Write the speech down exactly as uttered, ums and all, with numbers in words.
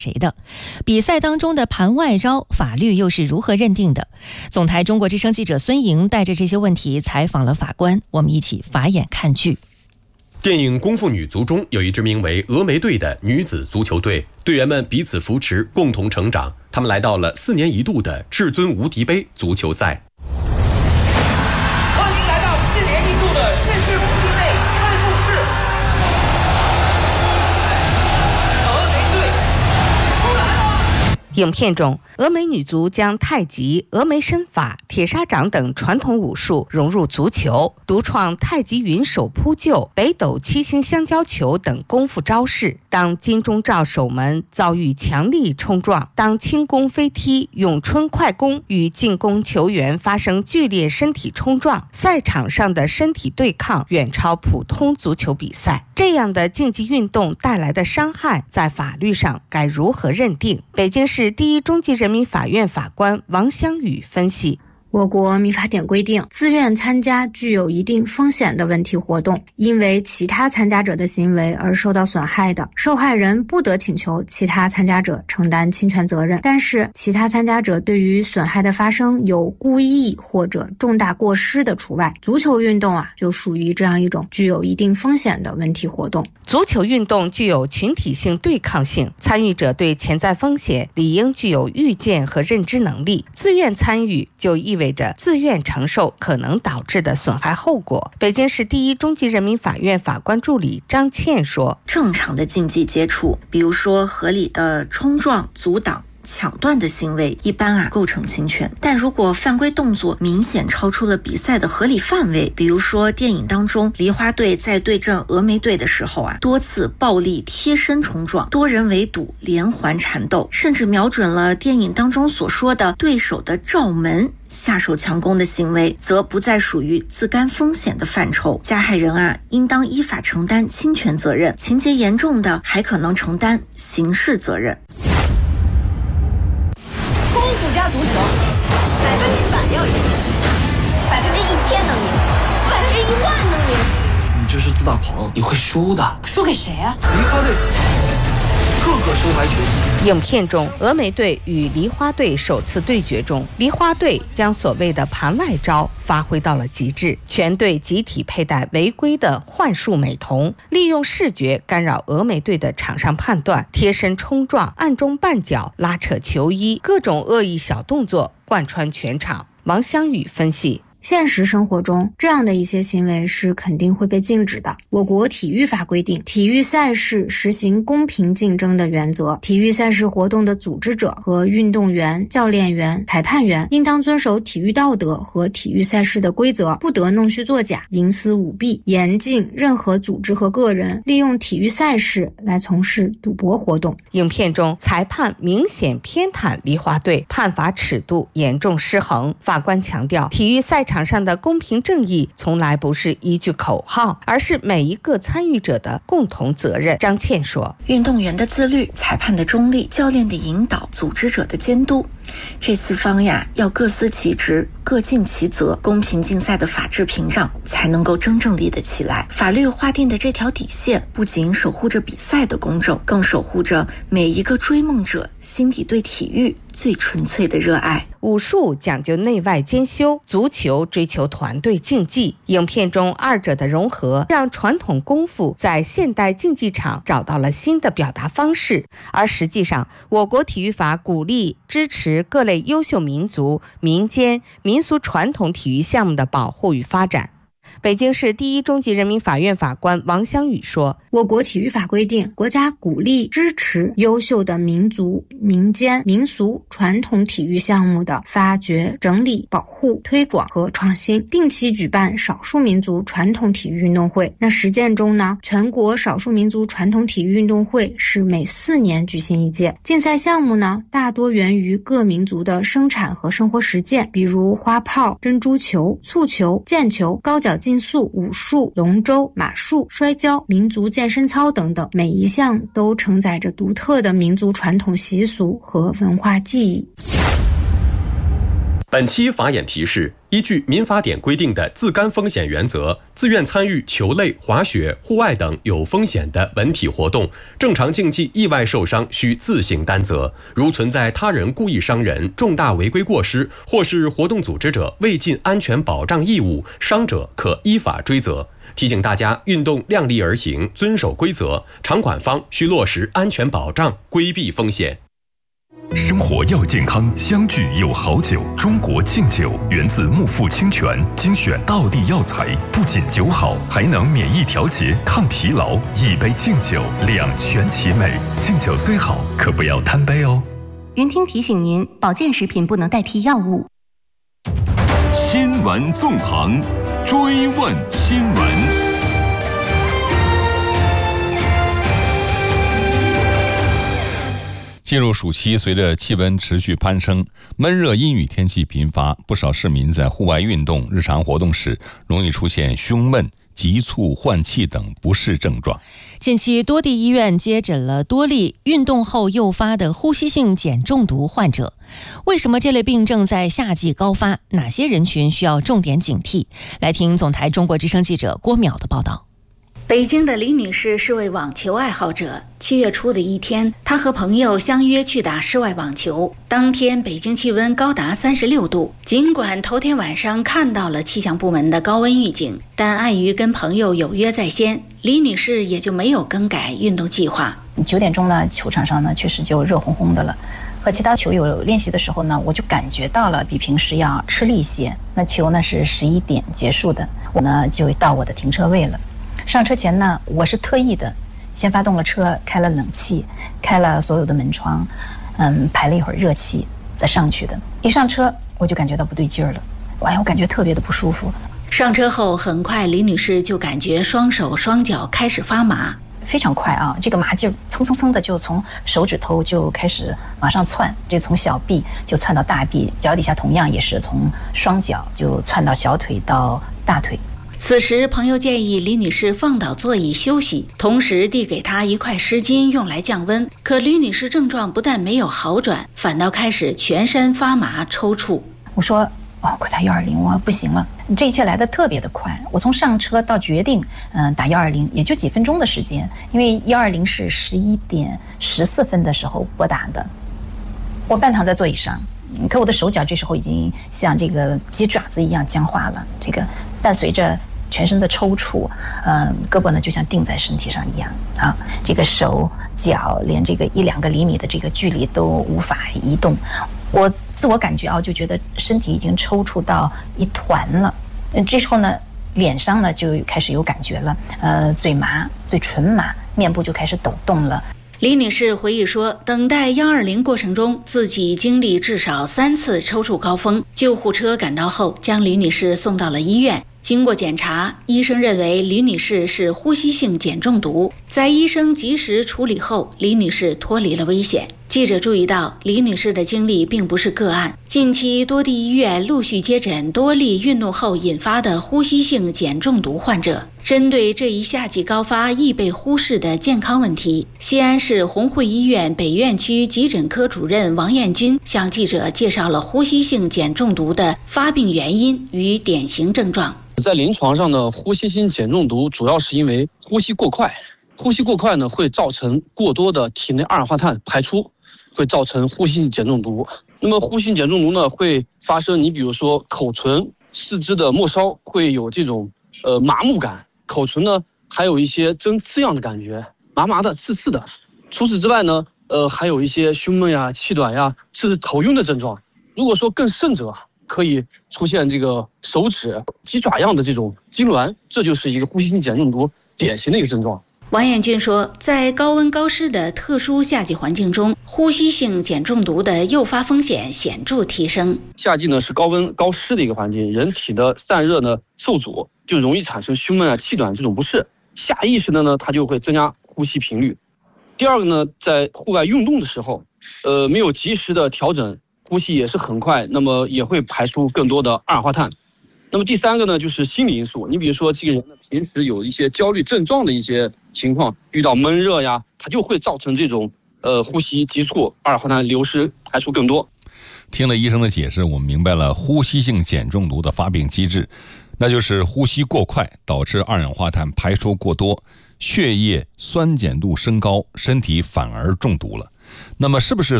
谁的？比赛当中的盘外招，法律又是如何认定的？总台中国之声记者孙莹带着这些问题采访了法官，我们一起法眼看剧。 电影《功夫女足》中有一支名为峨眉队的女子足球队，队员们彼此扶持，共同成长。他们来到了四年一度的至尊无敌杯足球赛。 欢迎来到四年一度的至尊无敌杯开幕式。峨眉队出来了！ 影片中，峨眉女足将太极、峨眉身法、铁砂掌等传统武术融入足球，独创太极云手扑救、北斗七星香蕉球等功夫招式。当金钟罩守门遭遇强力冲撞，当轻功飞踢、咏春快攻与进攻球员发生剧烈身体冲撞，赛场上的身体对抗远超普通足球比赛。这样的竞技运动带来的伤害，在法律上该如何认定？北京市第一中级人民法院法官王香宇分析。 我国民法典规定，自愿参加具有一定风险的文体活动，因为其他参加者的行为而受到损害的，受害人不得请求其他参加者承担侵权责任。但是，其他参加者对于损害的发生有故意或者重大过失的除外。足球运动啊，就属于这样一种具有一定风险的文体活动。 足球运动具有群体性对抗性，参与者对潜在风险理应具有预见和认知能力。自愿参与就意味意味着自愿承受可能导致的损害后果。北京市第一中级人民法院法官助理张倩说， 正常的竞技接触，比如说合理的冲撞、阻挡、抢断的行为一般啊构成侵权，但如果犯规动作明显超出了比赛的合理范围，比如说电影当中梨花队在对阵峨眉队的时候啊，多次暴力贴身冲撞、多人围堵、连环缠斗，甚至瞄准了电影当中所说的对手的罩门下手强攻的行为，则不再属于自甘风险的范畴。加害人啊应当依法承担侵权责任，情节严重的还可能承担刑事责任。 功夫加足球，百分之百要赢，百分之一千能赢，百分之一万能赢。 你这是自大狂，你会输的。 输给谁啊？ 梨花队，个个身怀绝技。 影片中，峨眉队与梨花队首次对决中，梨花队将所谓的盘外招发挥到了极致，全队集体佩戴违规的幻术美瞳，利用视觉干扰峨眉队的场上判断，贴身冲撞、暗中绊脚、拉扯球衣，各种恶意小动作贯穿全场。王香宇分析， 现实生活中，这样的一些行为是肯定会被禁止的。我国体育法规定，体育赛事实行公平竞争的原则，体育赛事活动的组织者和运动员、教练员、裁判员应当遵守体育道德和体育赛事的规则，不得弄虚作假、营私舞弊，严禁任何组织和个人利用体育赛事来从事赌博活动。 影片中，裁判明显偏袒梨花队，判罚尺度严重失衡。法官强调，体育赛场上的公平正义从来不是一句口号，而是每一个参与者的共同责任。张倩说， 运动员的自律、裁判的中立、教练的引导、组织者的监督，这四方呀要各司其职，各尽其责，公平竞赛的法治屏障才能够真正立得起来。法律划定的这条底线，不仅守护着比赛的公正，更守护着每一个追梦者心底对体育最纯粹的热爱。 武术讲究内外兼修，足球追求团队竞技。影片中二者的融合，让传统功夫在现代竞技场找到了新的表达方式。而实际上，我国体育法鼓励支持各类优秀民族、民间、民俗传统体育项目的保护与发展。北京市第一中级人民法院法官王香宇说， 我国体育法规定，国家鼓励支持优秀的民族、民间、民俗传统体育项目的发掘、整理、保护、推广和创新，定期举办少数民族传统体育运动会。那实践中呢，全国少数民族传统体育运动会是每四年举行一届。竞赛项目呢，大多源于各民族的生产和生活实践，比如花炮、珍珠球、蹴球、毽球、高脚竞速、武术、龙舟、马术、摔跤、民族健身操等等，每一项都承载着独特的民族传统习俗和文化记忆。 本期法眼提示：依据民法典规定的自甘风险原则，自愿参与球类、滑雪、户外等有风险的文体活动，正常竞技意外受伤需自行担责。如存在他人故意伤人、重大违规过失，或是活动组织者未尽安全保障义务，伤者可依法追责。提醒大家运动量力而行，遵守规则，场馆方需落实安全保障，规避风险。 生活要健康，相聚有好酒。中国敬酒源自木富清泉，精选道地药材，不仅酒好，还能免疫调节、抗疲劳。一杯敬酒，两全其美。敬酒虽好，可不要贪杯哦。 云听提醒您，保健食品不能代替药物。 新闻纵横，追问新闻。 进入暑期，随着气温持续攀升，闷热阴雨天气频发，不少市民在户外运动、日常活动时，容易出现胸闷、急促换气等不适症状。 近期多地医院接诊了多例运动后诱发的呼吸性碱中毒患者。为什么这类病症在夏季高发？哪些人群需要重点警惕？来听总台中国之声记者郭淼的报道。 北京的李女士是位网球爱好者。七月初的一天，她和朋友相约去打室外网球。当天北京气温高达三十六度，尽管头天晚上看到了气象部门的高温预警，但碍于跟朋友有约在先，李女士也就没有更改运动计划。 九点钟呢，球场上呢确实就热烘烘的了。和其他球友练习的时候呢，我就感觉到了比平时要吃力一些。那球呢是十一点结束的，我呢就到我的停车位了。上车前呢，我是特意的先发动了车，开了冷气，开了所有的门窗，嗯，排了一会儿热气再上去的。一上车我就感觉到不对劲儿了，哎，我感觉特别的不舒服。 上车后很快李女士就感觉双手双脚开始发麻， 非常快啊，这个麻劲儿蹭蹭蹭的就从手指头就开始往上窜，这从小臂就窜到大臂，脚底下同样也是从双脚就窜到小腿到大腿。 此时朋友建议李女士放倒座椅休息，同时递给她一块湿巾用来降温。可李女士症状不但没有好转，反倒开始全身发麻抽搐。 我说哦，快打一二零，我不行了。这一切来得特别的快，我从上车到决定嗯打一二零也就几分钟的时间，因为一二零是十一点十四分的时候拨打的。我半躺在座椅上，可我的手脚这时候已经像这个鸡爪子一样僵化了，这个伴随着全身的抽搐，嗯，胳膊呢就像钉在身体上一样啊，这个手脚连这个一两个厘米的这个距离都无法移动。我自我感觉啊，就觉得身体已经抽搐到一团了。嗯，这时候呢，脸上呢就开始有感觉了，呃，嘴麻、嘴唇麻，面部就开始抖动了。 李女士回忆说，等待一二零过程中，自己经历至少三次抽搐高峰。救护车赶到后，将李女士送到了医院。经过检查，医生认为李女士是呼吸性碱中毒。在医生及时处理后，李女士脱离了危险。记者注意到，李女士的经历并不是个案。近期多地医院陆续接诊多例运动后引发的呼吸性碱中毒患者。针对这一夏季高发易被忽视的健康问题，西安市红会医院北院区急诊科主任王艳军向记者介绍了呼吸性碱中毒的发病原因与典型症状。 在临床上呢，呼吸性碱中毒主要是因为呼吸过快，呼吸过快呢会造成过多的体内二氧化碳排出，会造成呼吸性碱中毒。那么呼吸性碱中毒呢会发生，你比如说口唇、四肢的末梢会有这种呃麻木感，口唇呢还有一些针刺样的感觉，麻麻的、刺刺的。除此之外呢，呃还有一些胸闷呀、气短呀，甚至头晕的症状。如果说更甚者，可以出现这个手指鸡爪样的这种痉挛，这就是一个呼吸性碱中毒典型的一个症状。 王艳军说，在高温高湿的特殊夏季环境中，呼吸性碱中毒的诱发风险显著提升。 夏季呢是高温高湿的一个环境，人体的散热呢受阻，就容易产生胸闷啊、气短这种不适。下意识的呢，它就会增加呼吸频率。第二个呢，在户外运动的时候，呃，没有及时的调整。呼吸也是很快，那么也会排出更多的二氧化碳。那么第三个呢，就是心理因素。你比如说，这个人呢平时有一些焦虑症状的一些情况，遇到闷热呀，它就会造成这种呃呼吸急促、二氧化碳流失排出更多。 听了医生的解释，我们明白了呼吸性碱中毒的发病机制，那就是呼吸过快导致二氧化碳排出过多，血液酸碱度升高，身体反而中毒了。那么是不是